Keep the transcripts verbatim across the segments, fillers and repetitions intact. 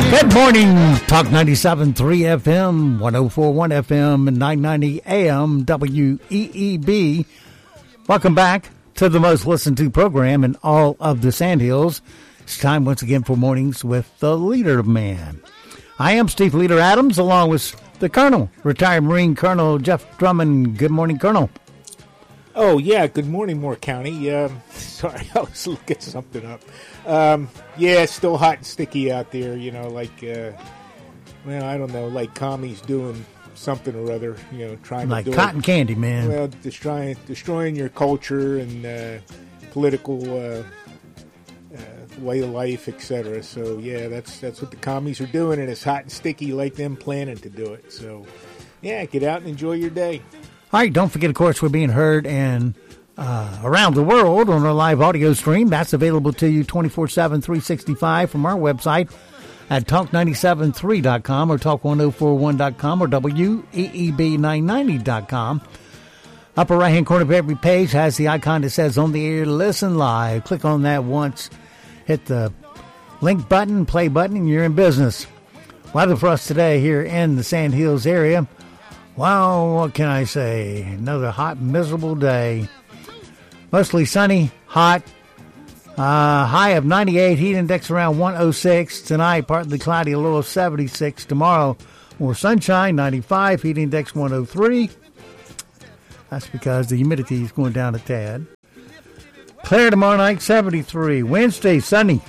Good morning, Talk ninety-seven point three F M, one oh four point one F M, and nine ninety A M, W E E B. Welcome back to the most listened to program in all of the Sandhills. It's time once again for Mornings with the Leader Man. I am Steve Leader Adams, along with the Colonel, retired Marine Colonel Jeff Drummond. Good morning, Colonel. Oh, yeah, good morning, Moore County. Um, sorry, I was looking something up. Um, yeah, it's still hot and sticky out there, you know, like, uh, well, I don't know, like commies doing something or other, you know, trying like to do cotton it. candy, man. Well, destroying, destroying your culture and uh, political uh, uh, way of life, et cetera. So, yeah, that's that's what the commies are doing, and it's hot and sticky like them planning to do it. So, yeah, get out and enjoy your day. All right, don't forget, of course, we're being heard and uh, around the world on our live audio stream. That's available to you twenty-four seven, three sixty-five from our website at talk nine seven three dot com or talk ten forty-one dot com or W E E B nine ninety dot com. Upper right-hand corner of every page has the icon that says on the air, listen live. Click on that once, hit the link button, play button, and you're in business. Weather for us today here in the Sandhills area. Well, what can I say? Another hot, miserable day. Mostly sunny, hot. Uh, high of ninety-eight, heat index around one oh six. Tonight, partly cloudy, a low of seventy-six. Tomorrow, more sunshine, ninety-five, heat index one oh three. That's because the humidity is going down a tad. Clear tomorrow night, seventy-three. Wednesday, sunny.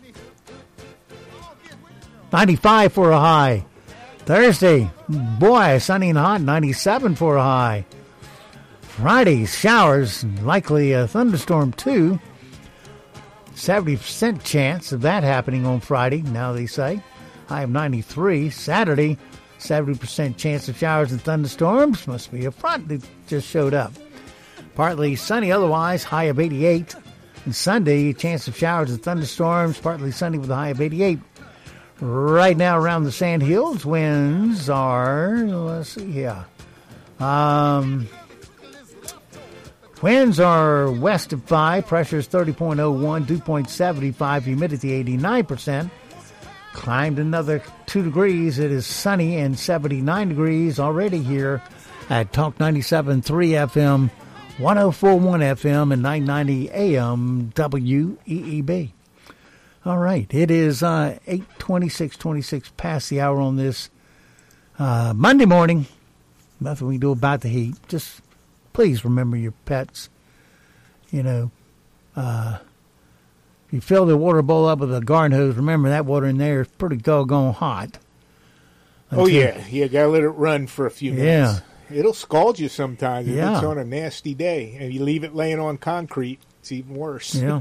ninety-five for a high. Thursday, boy, sunny and hot, ninety-seven for a high. Friday, showers, likely a thunderstorm too. seventy percent chance of that happening on Friday, now they say. High of ninety-three. Saturday, seventy percent chance of showers and thunderstorms. Must be a front that just showed up. Partly sunny otherwise, high of eighty-eight. And Sunday, chance of showers and thunderstorms, partly sunny with a high of eighty-eight. Right now around the Sandhills, winds are, let's see here. Um, winds are west of five, pressure is thirty point oh one, dew point seventy-five, humidity eighty-nine percent. Climbed another two degrees. It is sunny and seventy-nine degrees already here at Talk ninety-seven point three F M, one oh four point one F M, and nine ninety A M W E E B. All right, it is uh, eight twenty-six, twenty-six past the hour on this uh, Monday morning. Nothing we can do about the heat. Just please remember your pets. You know, uh, if you fill the water bowl up with a garden hose, remember that water in there is pretty doggone hot. Until, oh, yeah. You got to let it run for a few minutes. Yeah. It'll scald you sometimes if yeah. it's on a nasty day. And you leave it laying on concrete, it's even worse. Yeah.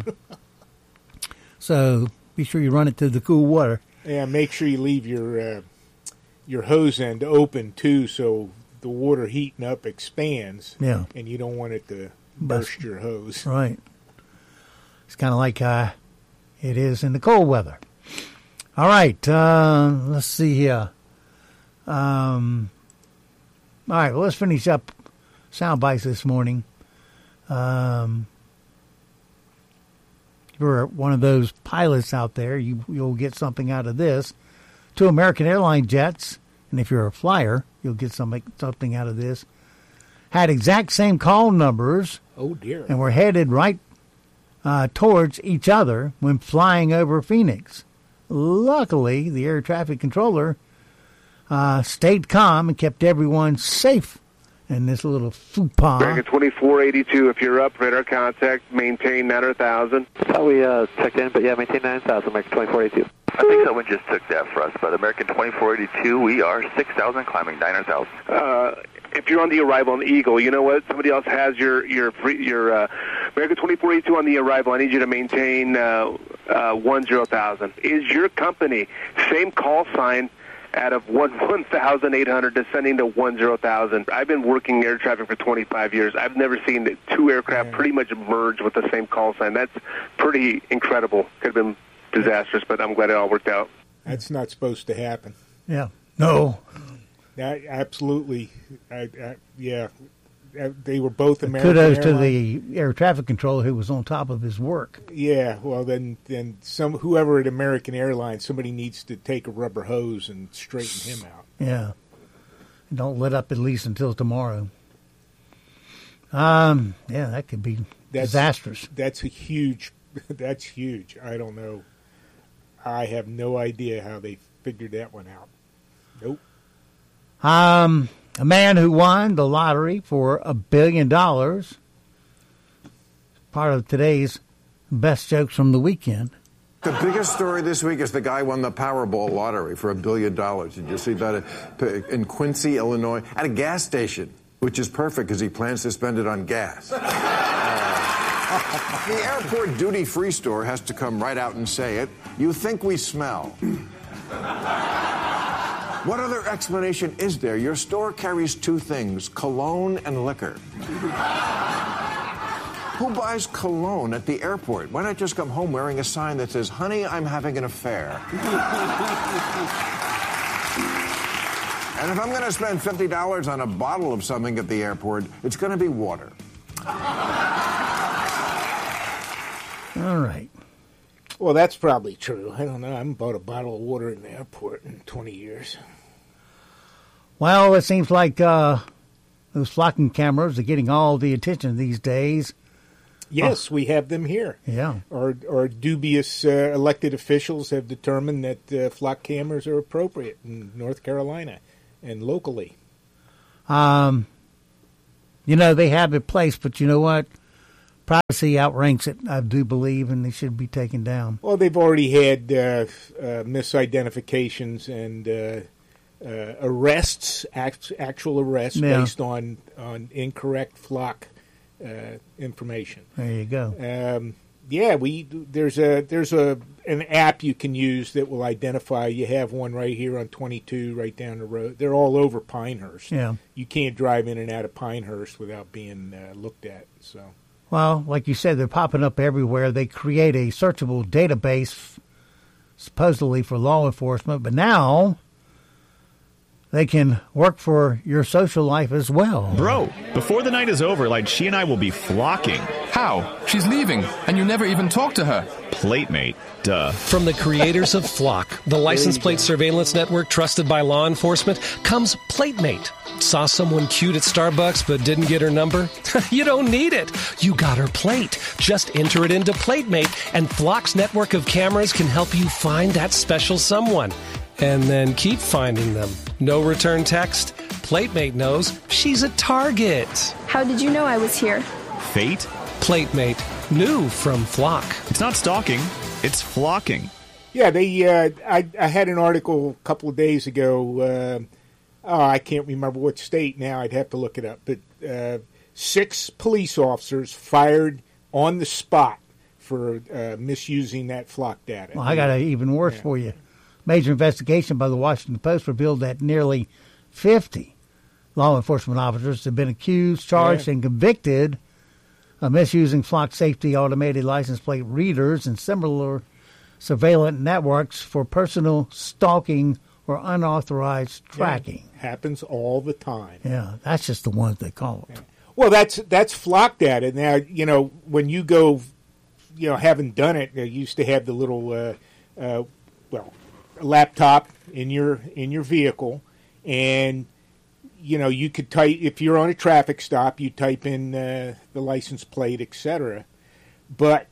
So be sure you run it to the cool water. Yeah, make sure you leave your uh, your hose end open, too, so the water heating up expands. Yeah. And you don't want it to burst Bust. your hose. Right. It's kind of like uh, it is in the cold weather. All right. Uh, let's see here. Um, all right. Well, let's finish up sound bites this morning. Um If you're one of those pilots out there, you, you'll get something out of this. Two American airline jets, and if you're a flyer, you'll get something, something out of this, had exact same call numbers. Oh, dear. And were headed right uh, towards each other when flying over Phoenix. Luckily, the air traffic controller uh, stayed calm and kept everyone safe. And this little fupa. American twenty-four eighty-two, if you're up, radar contact, maintain nine hundred thousand. Thought we uh, checked in, but yeah, maintain nine thousand, American twenty-four eighty-two. I think someone just took that for us, but American twenty-four eighty-two, we are six thousand, climbing nine hundred thousand. Uh, if you're on the arrival on the Eagle, you know what? Somebody else has your your free, your uh, American twenty-four eighty-two on the arrival. I need you to maintain uh, uh, one zero thousand. Is your company same call sign out of one thousand eight hundred descending to one zero thousand? I've been working air traffic for twenty-five years. I've never seen two aircraft pretty much merge with the same call sign. That's pretty incredible. Could have been disastrous, but I'm glad it all worked out. That's not supposed to happen. Yeah. No. That absolutely. I, I, yeah. uh, they were both American Kudos Airlines. to the air traffic controller who was on top of his work. Yeah, well, then then some whoever at American Airlines, somebody needs to take a rubber hose and straighten him out. Yeah. Don't let up at least until tomorrow. Um, yeah, that could be That's, disastrous. That's a huge, that's huge. I don't know. I have no idea how they figured that one out. Nope. Um, a man who won the lottery for a billion dollars. Part of today's best jokes from the weekend. The biggest story this week is the guy won the Powerball lottery for a billion dollars. Did you see that in Quincy, Illinois, at a gas station, which is perfect because he plans to spend it on gas. Uh, the airport duty-free store has to come right out and say it. You think we smell. What other explanation is there? Your store carries two things, cologne and liquor. Who buys cologne at the airport? Why not just come home wearing a sign that says, honey, I'm having an affair? And if I'm going to spend fifty dollars on a bottle of something at the airport, it's going to be water. All right. Well, that's probably true. I don't know. I haven't bought a bottle of water in the airport in twenty years. Well, it seems like uh, those flocking cameras are getting all the attention these days. Yes, oh. we have them here. Yeah. Our, our dubious uh, elected officials have determined that uh, flock cameras are appropriate in North Carolina and locally. Um, you know, they have it placed, but you know what? Privacy outranks it, I do believe, and they should be taken down. Well, they've already had uh, uh, misidentifications and uh, uh, arrests, act, actual arrests yeah. based on, on incorrect flock uh, information. There you go. Um, yeah, we there's a there's a an app you can use that will identify. You have one right here on twenty-two, right down the road. They're all over Pinehurst. Yeah, you can't drive in and out of Pinehurst without being uh, looked at. So. Well, like you said, they're popping up everywhere. They create a searchable database, supposedly for law enforcement, but now they can work for your social life as well. Bro, before the night is over, like, she and I will be flocking. How? She's leaving, and you never even talk to her. Platemate, duh. From the creators of Flock, the license plate surveillance network trusted by law enforcement, comes Platemate. Saw someone cute at Starbucks but didn't get her number? You don't need it. You got her plate. Just enter it into Platemate, and Flock's network of cameras can help you find that special someone. And then keep finding them. No return text? Platemate knows she's a target. How did you know I was here? Fate? Platemate. New from Flock. It's not stalking. It's flocking. Yeah, they. Uh, I, I had an article a couple of days ago. Uh, oh, I can't remember what state now. I'd have to look it up. But uh, six police officers fired on the spot for uh, misusing that flock data. Well, I got it even worse yeah. for you. Major investigation by the Washington Post revealed that nearly fifty law enforcement officers have been accused, charged, yeah. and convicted of misusing flock safety automated license plate readers and similar surveillance networks for personal stalking or unauthorized tracking. Yeah, happens all the time. Yeah, that's just the ones they call it. Yeah. Well, that's that's flock data. Now, you know, when you go, you know, having done it, they used to have the little, uh, uh, well, laptop in your in your vehicle, and you know you could type if you're on a traffic stop, you type in uh, the license plate, et cetera. But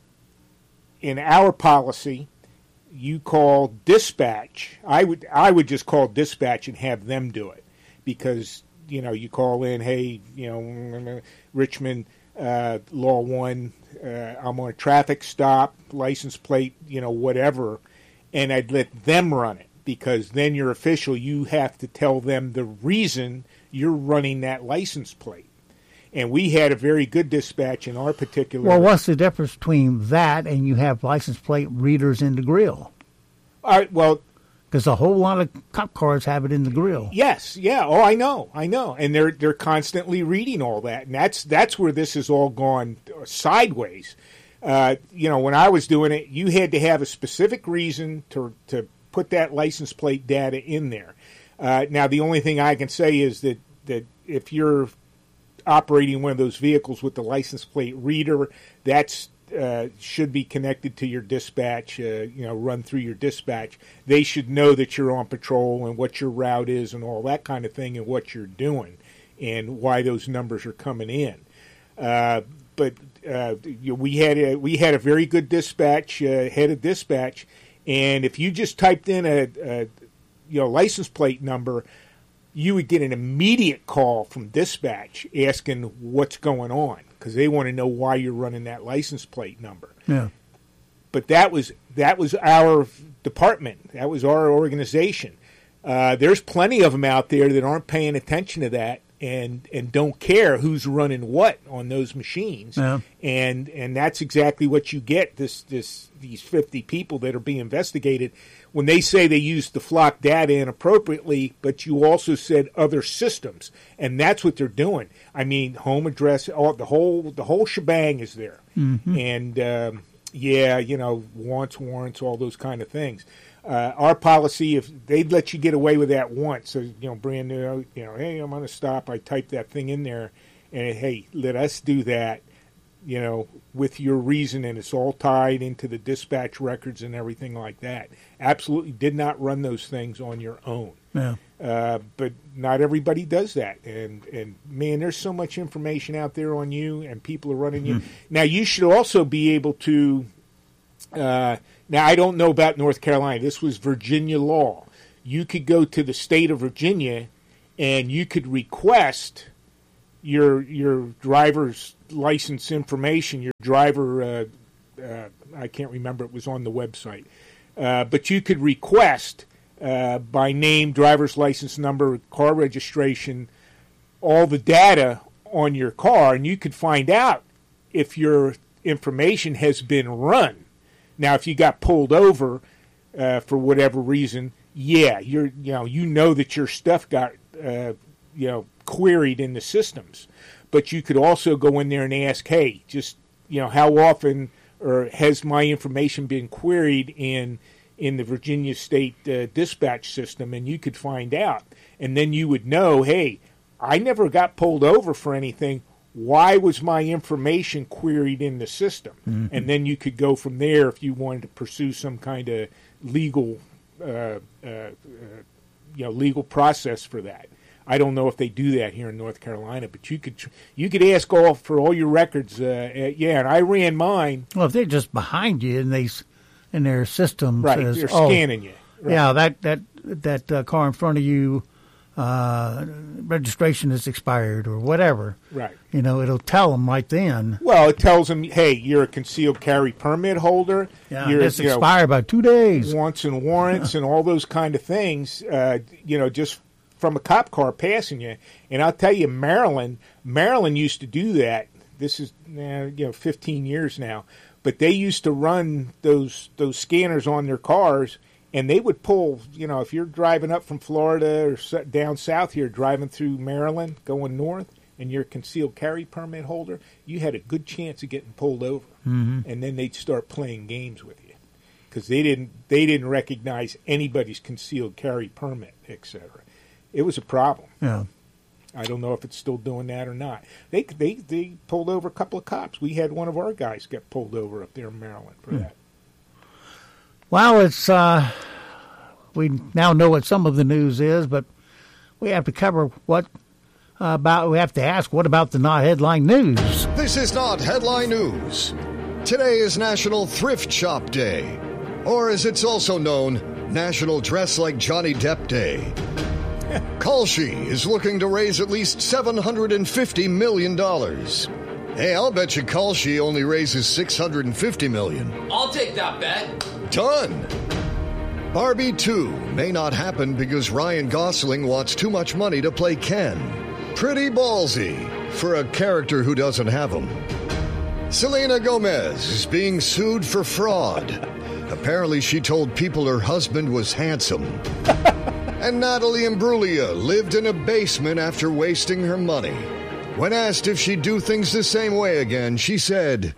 in our policy, you call dispatch. I would I would just call dispatch and have them do it, because you know you call in, hey, you know, Richmond uh, Law One, uh, I'm on a traffic stop, license plate, you know, whatever. And I'd let them run it, because then you're official. You have to tell them the reason you're running that license plate. And we had a very good dispatch in our particular... Well, what's the difference between that and you have license plate readers in the grill? All right, well... Because a whole lot of cop cars have it in the grill. Yes, yeah. Oh, I know, I know. And they're they're constantly reading all that. And that's, that's where this has all gone sideways. Uh, you know, when I was doing it, you had to have a specific reason to to put that license plate data in there. Uh, now, the only thing I can say is that, that if you're operating one of those vehicles with the license plate reader, that's uh, should be connected to your dispatch, uh, you know, run through your dispatch. They should know that you're on patrol and what your route is and all that kind of thing and what you're doing and why those numbers are coming in. Uh, but uh, you know, we had a, we had a very good dispatch, uh, head of dispatch, and if you just typed in a, a you know license plate number, you would get an immediate call from dispatch asking what's going on because they want to know why you're running that license plate number. Yeah. But that was that was our department. That was our organization. Uh, there's plenty of them out there that aren't paying attention to that and and don't care who's running what on those machines. Yeah. And and that's exactly what you get. This this these fifty people that are being investigated. When they say they used the flock data inappropriately, but you also said other systems, and that's what they're doing. I mean, home address, all, the whole the whole shebang is there, mm-hmm. and um, yeah, you know, wants, warrants, all those kind of things. Uh, our policy, if they'd let you get away with that once, so you know, brand new, you know, hey, I'm going to stop. I type that thing in there, and hey, let us do that. You know, with your reason, and it's all tied into the dispatch records and everything like that. Absolutely did not run those things on your own. Yeah. Uh, but not everybody does that. And, and man, there's so much information out there on you, and people are running mm-hmm. you. Now, you should also be able to, uh, now I don't know about North Carolina. This was Virginia law. You could go to the state of Virginia, and you could request your your driver's license information, your driver, uh, uh, I can't remember, it was on the website. Uh, but you could request uh, by name, driver's license number, car registration, all the data on your car, and you could find out if your information has been run. Now, if you got pulled over uh, for whatever reason, yeah, you're you know you know that your stuff got uh, you know queried in the systems. But you could also go in there and ask, hey, just, you know, how often or has my information been queried in in the Virginia State uh, dispatch system? And you could find out. And then you would know, hey, I never got pulled over for anything. Why was my information queried in the system? Mm-hmm. And then you could go from there if you wanted to pursue some kind of legal, uh, uh, uh, you know, legal process for that. I don't know if they do that here in North Carolina, but you could you could ask all for all your records. Uh, uh, yeah, and I ran mine. Well, if they're just behind you and they in their system right, says, they're oh, scanning you. Right. Yeah, that that that uh, car in front of you, uh, registration is expired or whatever. Right. You know, it'll tell them right then. Well, it tells them, hey, you're a concealed carry permit holder. Yeah, you're, it's you expired know, by two days. Wants and warrants and all those kind of things. Uh, you know, just from a cop car passing you. And I'll tell you, Maryland, Maryland used to do that. This is, uh, you know, fifteen years now. But they used to run those those scanners on their cars, and they would pull, you know, if you're driving up from Florida or down south here, driving through Maryland, going north, and you're a concealed carry permit holder, you had a good chance of getting pulled over. Mm-hmm. And then they'd start playing games with you because they didn't, they didn't recognize anybody's concealed carry permit, et cetera. It was a problem. Yeah. I don't know if it's still doing that or not. They they they pulled over a couple of cops. We had one of our guys get pulled over up there in Maryland for hmm. that. Well, it's uh, we now know what some of the news is, but we have to cover what uh, about. We have to ask what about the not headline news. This is not headline news. Today is National Thrift Shop Day, or as it's also known, National Dress Like Johnny Depp Day. Kalshi is looking to raise at least seven hundred fifty million dollars. Hey, I'll bet you Kalshi only raises six hundred fifty million dollars. I'll take that bet. Done. Barbie two may not happen because Ryan Gosling wants too much money to play Ken. Pretty ballsy for a character who doesn't have them. Selena Gomez is being sued for fraud. Apparently she told people her husband was handsome. And Natalie Imbruglia lived in a basement after wasting her money. When asked if she'd do things the same way again, she said,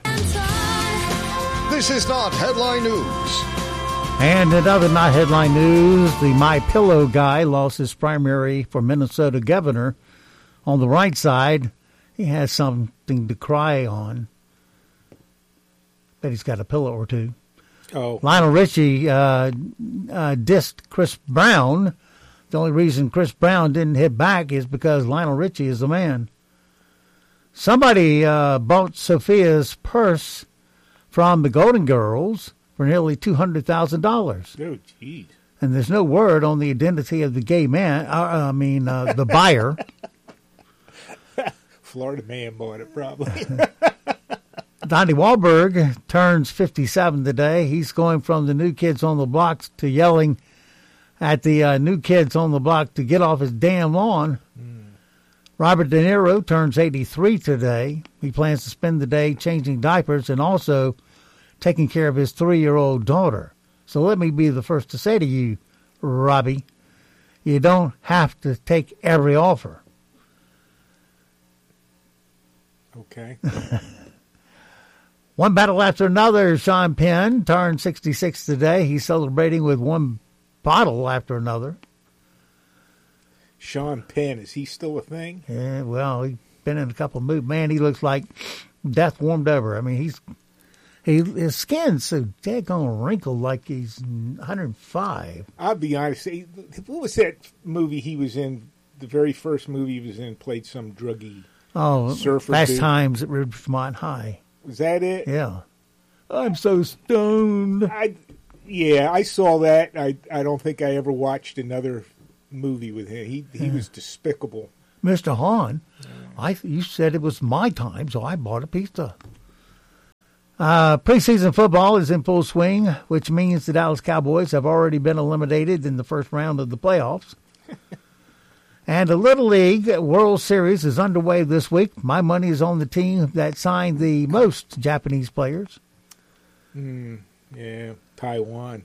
"This is not headline news." And in other not headline news, the My Pillow guy lost his primary for Minnesota governor. On the right side he has something to cry on. Bet he's got a pillow or two. Oh. Lionel Richie uh, uh, dissed Chris Brown. The only reason Chris Brown didn't hit back is because Lionel Richie is the man. Somebody uh, bought Sophia's purse from the Golden Girls for nearly two hundred thousand dollars. Oh, jeez. And there's no word on the identity of the gay man, uh, I mean, uh, the buyer. Florida man bought it, probably. Donnie Wahlberg turns fifty-seven today. He's going from the New Kids on the Block to yelling at the uh, New Kids on the Block to get off his damn lawn. Mm. Robert De Niro turns eighty-three today. He plans to spend the day changing diapers and also taking care of his three-year-old daughter. So let me be the first to say to you, Robbie, you don't have to take every offer. Okay. One battle after another. Sean Penn turned sixty-six today. He's celebrating with one bottle after another. Sean Penn, is he still a thing? Yeah, well, he's been in a couple of movies. Man, he looks like death warmed over. I mean, he's he his skin's so daggone wrinkled like he's one hundred five. I'll be honest. What was that movie he was in? The very first movie he was in played some druggy oh, surfer. Fast dude. Times at Ridgemont High. Was that it? Yeah. I'm so stoned. I, yeah, I saw that. I I don't think I ever watched another movie with him. He he yeah. was despicable. Mister Hahn, I you said it was my time, so I bought a pizza. Uh, preseason football is in full swing, which means the Dallas Cowboys have already been eliminated in the first round of the playoffs. And the Little League World Series is underway this week. My money is on the team that signed the most Japanese players. Mm, yeah, Taiwan.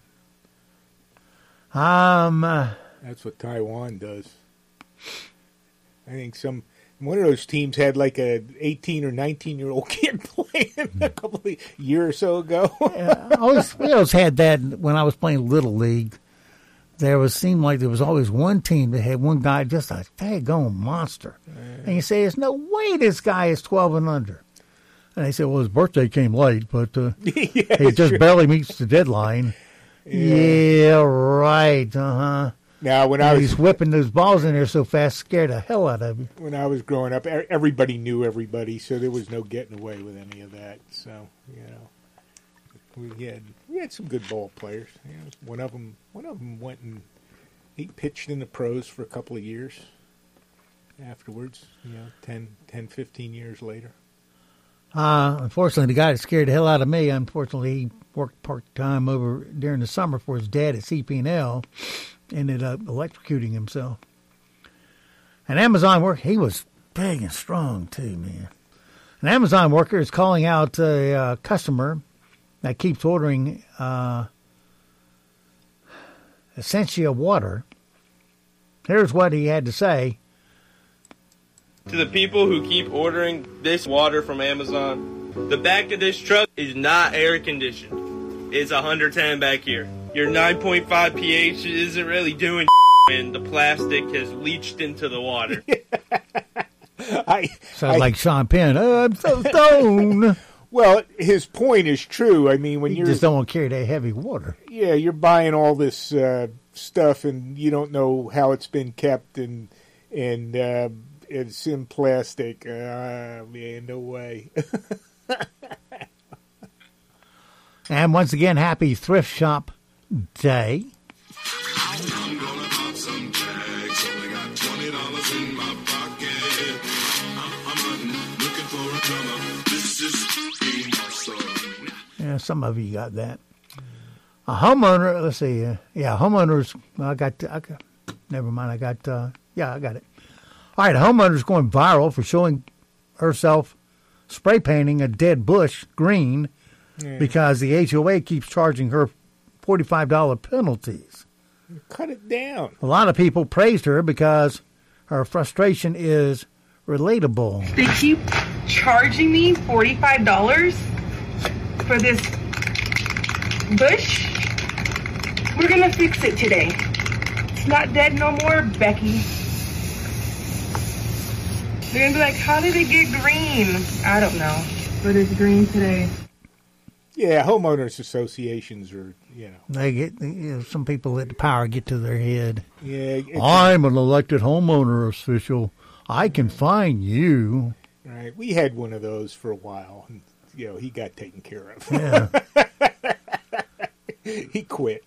Um, uh, That's what Taiwan does. I think some one of those teams had like a eighteen or nineteen year old kid playing a couple of year or so ago. yeah, I always, we always had that when I was playing Little League. There was seemed like there was always one team that had one guy just a daggone monster, uh, and you say, "There's no way this guy is twelve and under." And they said, "Well, his birthday came late, but uh, yeah, he just true. barely meets the deadline." Yeah, yeah right. Uh huh. Now, when I was he's whipping those balls in there so fast, scared the hell out of you. When I was growing up, everybody knew everybody, so there was no getting away with any of that. So you know, we had we had some good ball players. You know, one of them, one of them went and he pitched in the pros for a couple of years. Afterwards, you know, ten, ten, fifteen years later. Uh, unfortunately, the guy that scared the hell out of me, unfortunately, he worked part-time over during the summer for his dad at C P and L, ended up electrocuting himself. An Amazon worker, he was big and strong too, man. An Amazon worker is calling out a uh, customer that keeps ordering uh, Essentia water. Here's what he had to say. To the people who keep ordering this water from Amazon, the back of this truck is not air conditioned. It's one hundred ten back here. Your nine point five pH isn't really doing and the plastic has leached into the water. I, Sounds I, like Sean Penn. Oh, I'm so stoned. Well, his point is true. I mean, when you you're just don't want to carry that heavy water. Yeah, you're buying all this uh, stuff and you don't know how it's been kept and and uh, it's in plastic. Uh, man, no way. And once again, happy Thrift Shop Day. I'm gonna pop some tags. Only got twenty dollars in my pocket. I'm hunting, looking for a comer. This is my song. Yeah, some of you got that. A homeowner, let's see. Uh, yeah, homeowners, I got, I got, never mind, I got, uh, yeah, I got it. All right, a homeowner's going viral for showing herself spray painting a dead bush green yeah. because the H O A keeps charging her forty-five dollars penalties. Cut it down. A lot of people praised her because her frustration is relatable. They keep charging me forty-five dollars for this bush. We're going to fix it today. It's not dead no more, Becky. They're gonna be like, how did it get green? I don't know, but it's green today. Yeah, homeowners associations are, you know. They get, you know, some people let the power get to their head. Yeah. I'm an elected homeowner official. I can fine you. Right. We had one of those for a while. And, you know, he got taken care of. Yeah. He quit.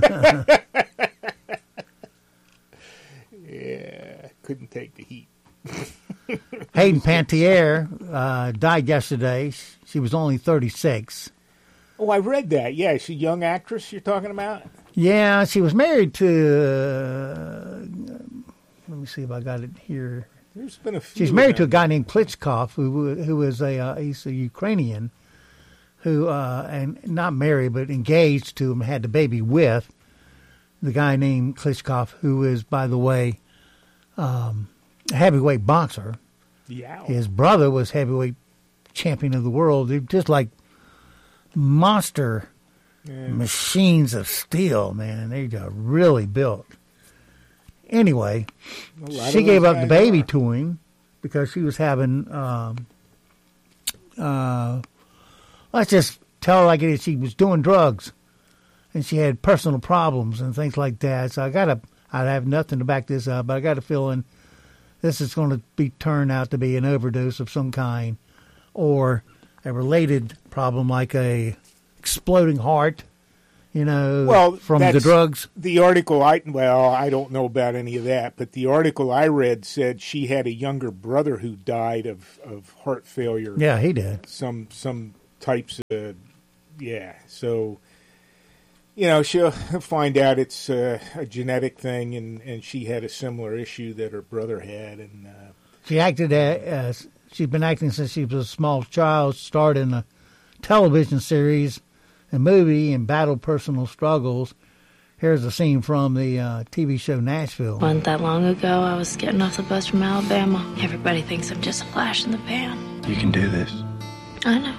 Yeah. Couldn't take the heat. Hayden Panettiere uh, died yesterday. She was only thirty-six. Oh, I read that. Yeah, is she a young actress you're talking about? Yeah, she was married to, uh, let me see if I got it here. There's been a few. She's married to a guy named Klitschkov, who who is a uh, he's a Ukrainian, who uh, and not married but engaged to him, had the baby with the guy named Klitschkov, who is, by the way, um, a heavyweight boxer. Yeah. His brother was heavyweight champion of the world. They're just like monster yeah. machines of steel, man. They are really built. Anyway, she gave up the baby are. to him because she was having, um, uh, let's just tell her like it is, she was doing drugs and she had personal problems and things like that. So I got to, I have nothing to back this up, but I got a feeling this is going to be turned out to be an overdose of some kind or a related problem like a exploding heart, you know, well, from the drugs. The article, I well, I don't know about any of that, but the article I read said she had a younger brother who died of, of heart failure. Yeah, he did. Some some types of, yeah. So, you know, she'll find out it's uh, a genetic thing, and, and she had a similar issue that her brother had. And uh, she acted as... Uh, She's been acting since she was a small child, starred in a television series, a movie, and battled personal struggles. Here's a scene from the uh, T V show Nashville. Wasn't that long ago, I was getting off the bus from Alabama. Everybody thinks I'm just a flash in the pan. You can do this. I know.